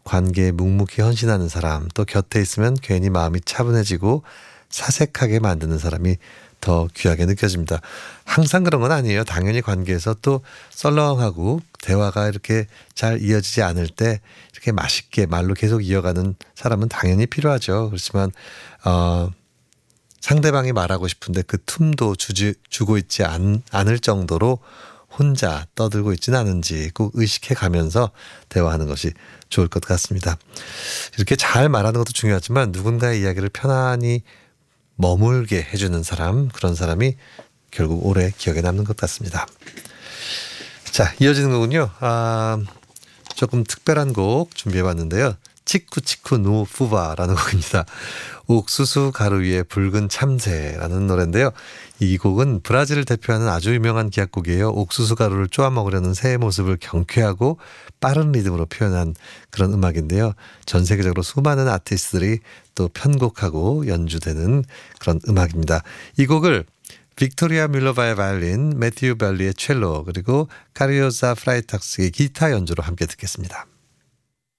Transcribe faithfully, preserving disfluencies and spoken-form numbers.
관계에 묵묵히 헌신하는 사람, 또 곁에 있으면 괜히 마음이 차분해지고 사색하게 만드는 사람이 더 귀하게 느껴집니다. 항상 그런 건 아니에요. 당연히 관계에서 또 썰렁하고 대화가 이렇게 잘 이어지지 않을 때 이렇게 맛있게 말로 계속 이어가는 사람은 당연히 필요하죠. 그렇지만 어, 상대방이 말하고 싶은데 그 틈도 주지, 주고 있지 않, 않을 정도로 혼자 떠들고 있지는 않은지 꼭 의식해 가면서 대화하는 것이 좋을 것 같습니다. 이렇게 잘 말하는 것도 중요하지만 누군가의 이야기를 편안히 머물게 해주는 사람, 그런 사람이 결국 오래 기억에 남는 것 같습니다. 자, 이어지는 거군요. 아, 조금 특별한 곡 준비해봤는데요. 치쿠치쿠 노 푸바라는 곡입니다. 옥수수 가루 위에 붉은 참새라는 노래인데요. 이 곡은 브라질을 대표하는 아주 유명한 기악곡이에요. 옥수수 가루를 쪼아 먹으려는 새의 모습을 경쾌하고 빠른 리듬으로 표현한 그런 음악인데요. 전 세계적으로 수많은 아티스트들이 또 편곡하고 연주되는 그런 음악입니다. 이 곡을 빅토리아 뮬러바의 바이올린, 매튜 벨리의 첼로, 그리고 카리오사 프라이탁스의 기타 연주로 함께 듣겠습니다.